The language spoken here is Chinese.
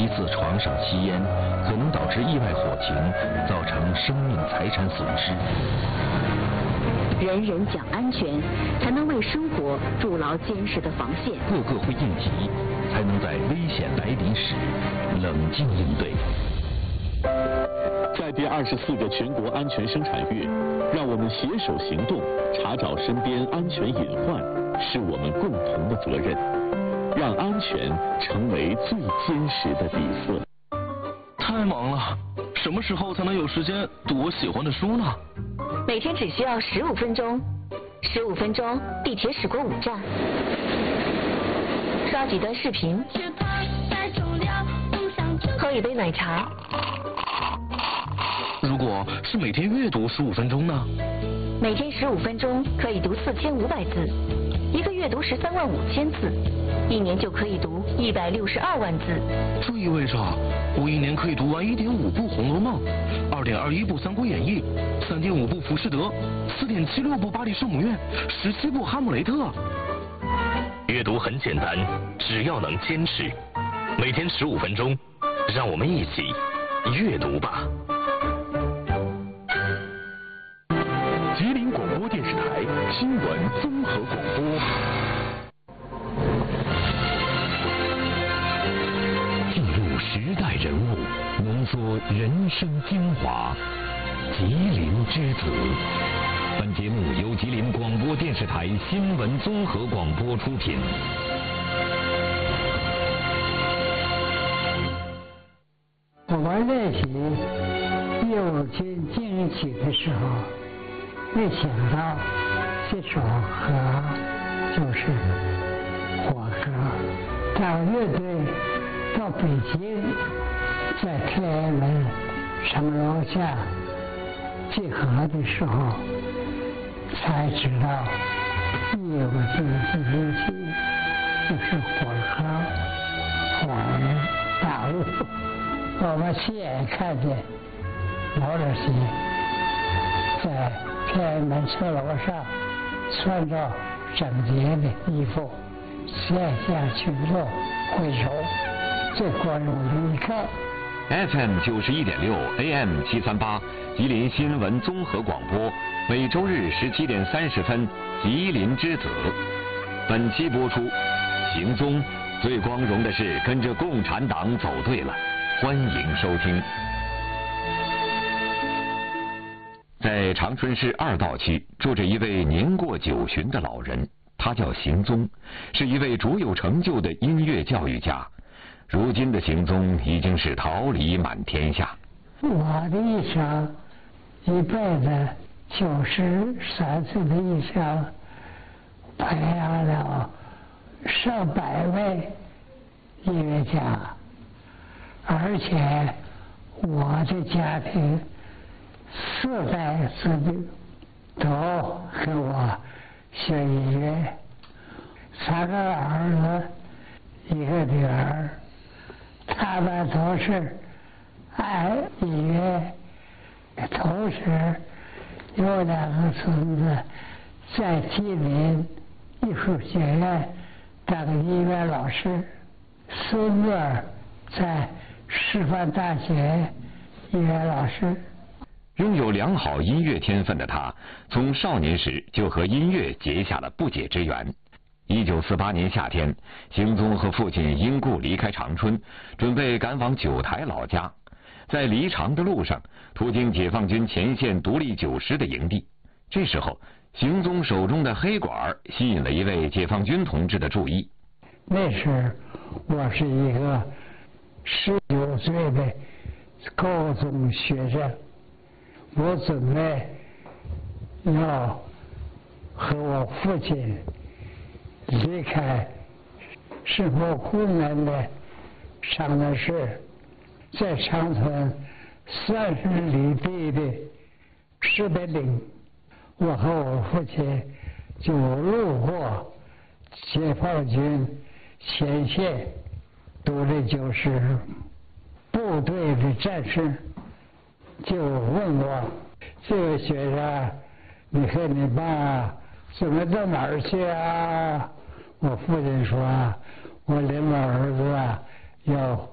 疑似床上吸烟，可能导致意外火情，造成生命财产损失。 人人讲安全，才能为生活筑牢坚实的防线。 个个会应急，才能在危险来临时冷静应对。 在第24个全国安全生产月，让我们携手行动，查找身边安全隐患，是我们共同的责任。让安全成为最坚实的底色。 太忙了，什么时候才能有时间读我喜欢的书呢？ 每天只需要15分钟，15分钟地铁驶过5站，刷几段视频，喝一杯奶茶。 如果是每天阅读15分钟呢？ 每天15分钟可以读4500字，一个月读13万5千字，一年就可以读162万字。 这意味着我一年可以读完1.5部《红楼梦》，2.21部《三国演义》，3.5部《浮士德》，4.76部《巴黎圣母院》，17部《哈姆雷特》。 阅读很简单，只要能坚持，每天15分钟，让我们一起阅读吧。 吉林广播电视台新闻综合广播。 记录时代人物，浓缩人生精华。吉林之子。本节目由吉林广播电视台新闻综合广播出品。 我练习右肩进起的时候，没想到这首歌就是火歌。到乐队到北京，在天安门城楼下集合的时候，才知道右肩进起就是火歌，火人大陆。我们亲眼看见毛主席在天安门城楼上穿着整洁的衣服，向群众挥手，最光荣的一刻。 FM 91.6 AM 738吉林新闻综合广播，每周日17点30分，吉林之子。本期播出，行踪，最光荣的是跟着共产党走对了。欢迎收听。在长春市2道区住着一位年过90的老人，他叫邢宗，是一位卓有成就的音乐教育家。如今的邢宗已经是桃李满天下。 我的一生，一辈子93岁的一生，培养了上百位音乐家。而且我的家庭4代子女都跟我学音乐，3个儿子，1个女儿，他们都是爱音乐，同时有2个孙子在吉林艺术学院当音乐老师，孙子在师范大学音乐老师。 拥有良好音乐天分的他，从少年时就和音乐结下了不解之缘。1948年夏天，邢宗和父亲因故离开长春，准备赶往九台老家。在离长的路上，途经解放军前线独立9师的营地。这时候，邢宗手中的黑管吸引了一位解放军同志的注意。 那时我是一个19岁的高中学生，我准备要和我父亲离开生活困难的长春市，在长春30里地的石北岭，我和我父亲就路过解放军前线独立9师部队的战士，就问我，这位学生，你和你爸准备到哪儿去啊？我父亲说，我领我儿子要